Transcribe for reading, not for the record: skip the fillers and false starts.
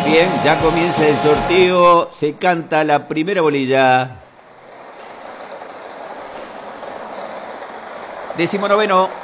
Bien, ya comienza el sorteo, se canta la primera bolilla. 19º.